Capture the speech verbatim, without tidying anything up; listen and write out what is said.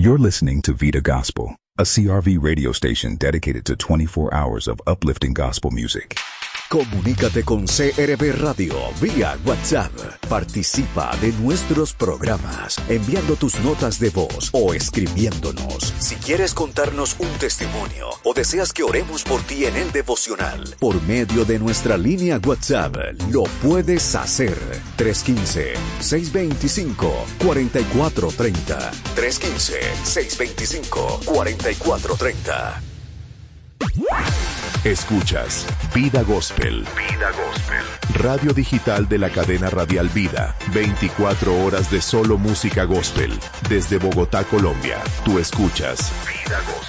You're listening to Vida Gospel, a C R V radio station dedicated to twenty-four hours of uplifting gospel music. Comunícate con C R V Radio vía WhatsApp. Participa de nuestros programas enviando tus notas de voz o escribiéndonos. Si quieres contarnos un testimonio o deseas que oremos por ti en el devocional, por medio de nuestra línea WhatsApp, lo puedes hacer. tres uno cinco, seis dos cinco, cuatro cuatro tres cero. tres uno cinco, seis dos cinco, cuatro cuatro tres cero. Escuchas Vida Gospel. Vida Gospel. Radio digital de la cadena radial Vida. veinticuatro horas de solo música gospel. Desde Bogotá, Colombia. Tú escuchas Vida Gospel.